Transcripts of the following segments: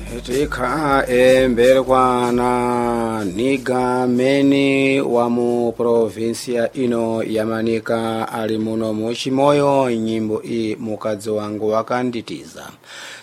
Tika emberekwana niga meni wa mu provinsia ino ya Manika ali muno muchimoyo. Nyimbo iyi mukadzi wangu wakanditiza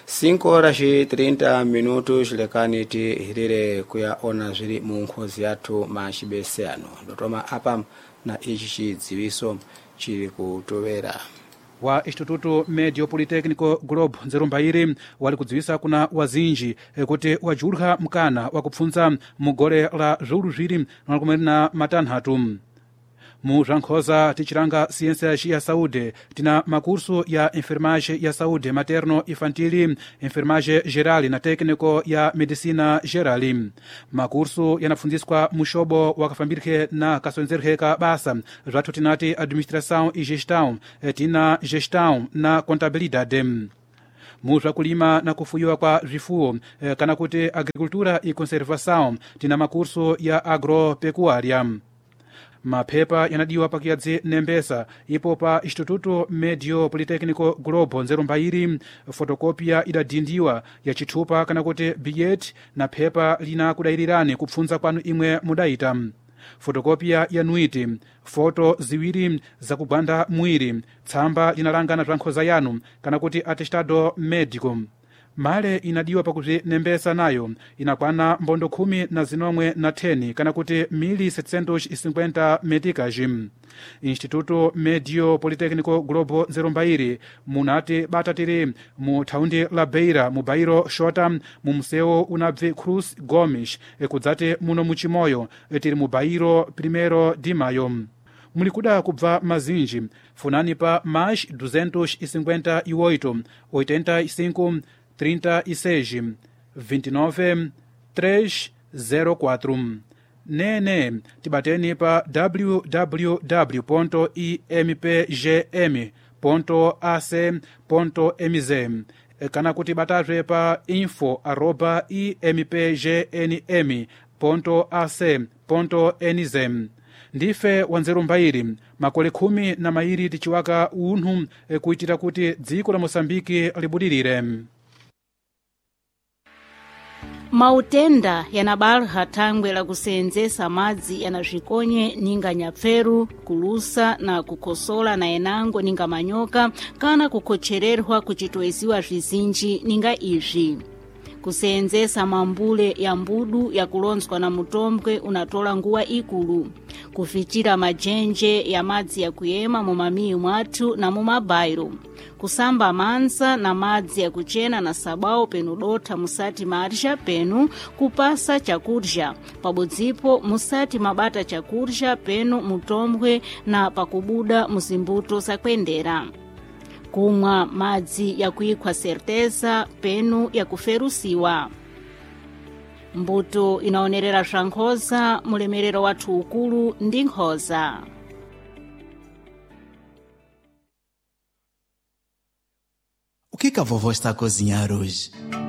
5:30 minutos lekani tihirire kuyaona zviri munkhozi yathu machibese ano ndotoma apa na ichi chidziwiso chiri kutowera wa Instituto Medio Politecnico Globo Nzerumbairi wali kudziwisa kuna wazinji kuti wajulha mkana wakupfunza mugole la zulu zviri na matanhatu mu zvankhoza tichiranga ciência ya saúde tina makurso ya enfermagem ya saúde materno infantil, enfermagem geral na técnico ya medicina geral. Makurso yanapfunziswa mushobo wakafambirike na kasonzerheka basa zvathu tinati administração e gestão, tina gestão na contabilidade. Mu zvakulima na kufuyiwa kwa zvifuwo kana kuti agricultura e conservação tina makurso ya agropecuária. Maphepa yanadiwa pakiyadzi nembesa ipo pa Instituto Medio Politecnico Globo Nzerumbairi. Fotokopia idadindiwa ya chithupa kana kuti billet na phepa lina kudayirirani kupfunza kwanu imwe mudaita. Fotokopia yanuiti foto ziwiri zakugwanda mwiri, tsamba linalangana zvankhoza yanu kana kuti atestado médico. Male inadiwa pakuti nembesa nayo inakwana mbondo 10 kana kuti 1750 meticas. Instituto Medio Politecnico Globo Nzerumbairi munati batatiri mu thaundi la Beira mu bairo Shota mu museu unabve Cruz Gomes kudzati muno muchimoyo tiri mu bairo 1 de maio. Mulikuda kubva mazinji funani pa mais 258 85 36 29 304. Nene tibateni pa www.impgm.ac.mz kana kuti batazwe pa info@impgnm.ac.nz. Ndife Wanzerumbairi makole 10 tichiwaka unthu kuitira kuti dziko la Mosambiki libudirire. Mautenda yanabalha thangwe la kusenzesa madzi yanazvikonye ninga nyapferu, kulusa na kukosola na enango ninga manyoka kana kukochererwa kuchitoeziwa zvizinji ninga izvi. Kusenzesa mambule ya mbudu ya kulonzwa na mutombwe unatola nguwa ikulu. Kufichira majenje ya madzi ya kuyema mumamii mwathu na mumabairo. Kusamba manza na madzi ya kuchena na sabao penu dota musati marisha penu kupasa chakurja. Pabodzipo musati mabata chakurja penu mutombwe na pakubuda muzimbuto sakwendera. Kumwa madzi ya kuikwa certeza penu ya kuferusiwa. Mbuto inaonerera zvankhoza mulemerero wathu ukulu ndi nkhoza. O que a vovó está a cozinhar hoje?